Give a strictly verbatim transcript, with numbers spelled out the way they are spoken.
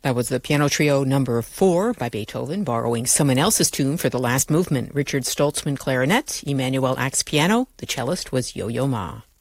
That was the piano trio number four by Beethoven, borrowing someone else's tune for the last movement. Richard Stoltzman, clarinet, Emanuel Ax, piano. The cellist was Yo-Yo Ma.